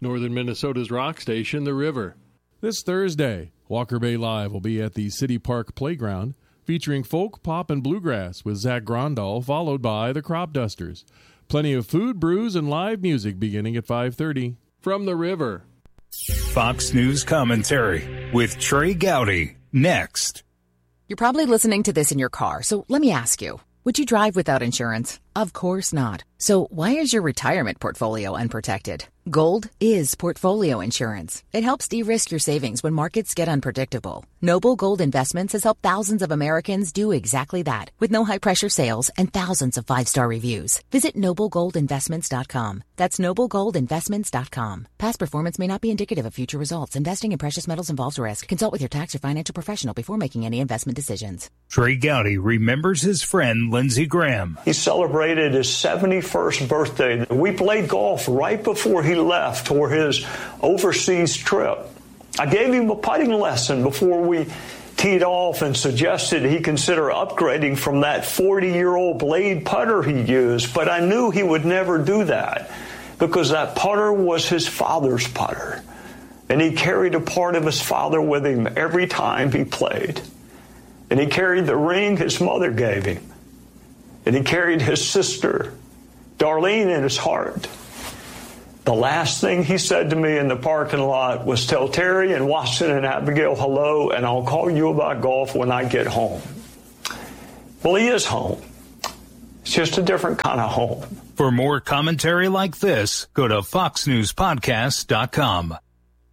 Northern Minnesota's rock station, The River. This Thursday, Walker Bay Live will be at the City Park Playground, featuring folk, pop, and bluegrass with Zach Grondal, followed by the Crop Dusters. Plenty of food, brews, and live music beginning at 5:30. From The River. Fox News Commentary with Trey Gowdy. Next. You're probably listening to this in your car, so let me ask you. Would you drive without insurance? Of course not. So why is your retirement portfolio unprotected? Gold is portfolio insurance. It helps de-risk your savings when markets get unpredictable. Noble Gold Investments has helped thousands of Americans do exactly that, with no high-pressure sales and thousands of 5-star reviews. Visit NobleGoldInvestments.com. That's NobleGoldInvestments.com. Past performance may not be indicative of future results. Investing in precious metals involves risk. Consult with your tax or financial professional before making any investment decisions. Trey Gowdy remembers his friend Lindsey Graham. He celebrated his 71st birthday. We played golf right before he left for his overseas trip. I gave him a putting lesson before we teed off and suggested he consider upgrading from that 40-year-old blade putter he used, but I knew he would never do that because that putter was his father's putter, and he carried a part of his father with him every time he played. And he carried the ring his mother gave him, and he carried his sister, Darlene, in his heart. The last thing he said to me in the parking lot was, "Tell Terry and Watson and Abigail hello, and I'll call you about golf when I get home." Well, he is home. It's just a different kind of home. For more commentary like this, go to foxnewspodcast.com.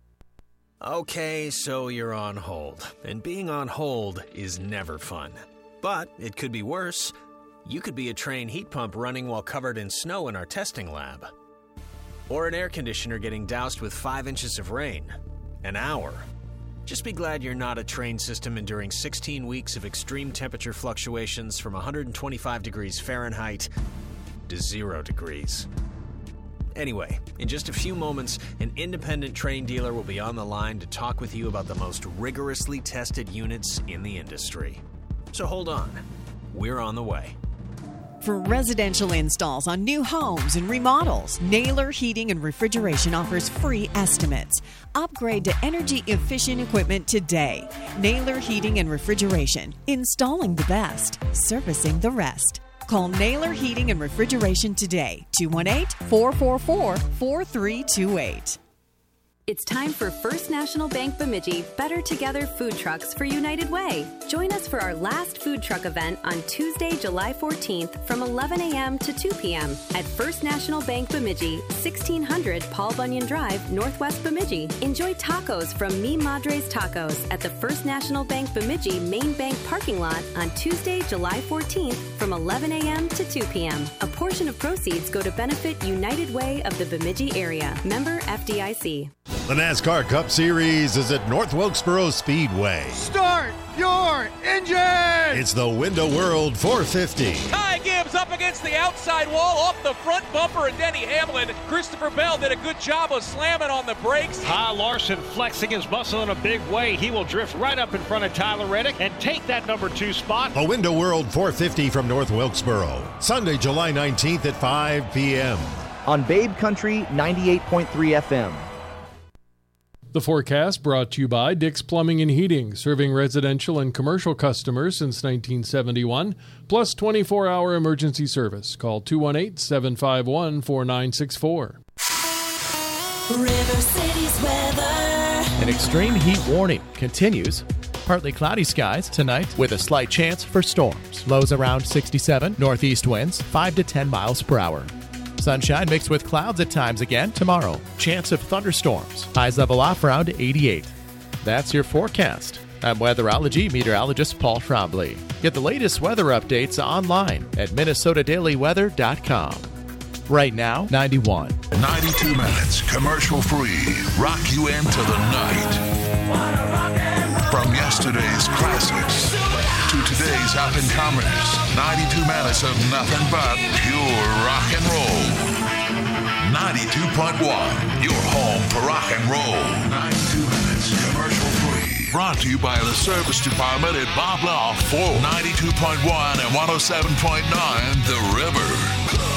Okay, so you're on hold. And being on hold is never fun. But it could be worse. You could be a Trane heat pump running while covered in snow in our testing lab. Or an air conditioner getting doused with 5 inches of rain. An hour. Just be glad you're not a Trane system enduring 16 weeks of extreme temperature fluctuations from 125 degrees Fahrenheit to 0 degrees. Anyway, in just a few moments, an independent Trane dealer will be on the line to talk with you about the most rigorously tested units in the industry. So hold on. We're on the way. For residential installs on new homes and remodels, Naylor Heating and Refrigeration offers free estimates. Upgrade to energy-efficient equipment today. Naylor Heating and Refrigeration. Installing the best. Servicing the rest. Call Naylor Heating and Refrigeration today. 218-444-4328. It's time for First National Bank Bemidji Better Together food trucks for United Way. Join us for our last food truck event on Tuesday, July 14th from 11 a.m. to 2 p.m. at First National Bank Bemidji, 1600 Paul Bunyan Drive, Northwest Bemidji. Enjoy tacos from Mi Madre's Tacos at the First National Bank Bemidji Main Bank parking lot on Tuesday, July 14th from 11 a.m. to 2 p.m. A portion of proceeds go to benefit United Way of the Bemidji area. Member FDIC. The NASCAR Cup Series is at North Wilkesboro Speedway. Start your engine! It's the Window World 450. Ty Gibbs up against the outside wall, off the front bumper, and Denny Hamlin. Christopher Bell did a good job of slamming on the brakes. Ty Larson flexing his muscle in a big way. He will drift right up in front of Tyler Reddick and take that number 2 spot. The Window World 450 from North Wilkesboro. Sunday, July 19th at 5 p.m. on Babe Country 98.3 FM. The forecast brought to you by Dick's Plumbing and Heating, serving residential and commercial customers since 1971, plus 24-hour emergency service. Call 218-751-4964. River City's weather. An extreme heat warning continues. Partly cloudy skies tonight with a slight chance for storms. Lows around 67, northeast winds 5 to 10 miles per hour. Sunshine mixed with clouds at times again tomorrow. Chance of thunderstorms. Highs level off around 88. That's your forecast. I'm weatherology meteorologist Paul Trombley. Get the latest weather updates online at minnesotadailyweather.com. Right now, 91. 92 minutes, commercial-free. Rock you into the night. From yesterday's classics to today's up-and-comers, 92 minutes of nothing but pure rock and roll. 92.1, your home for rock and roll. 92 minutes, commercial-free. Brought to you by the Service Department at Bob Law for 92.1 and 107.9 The River.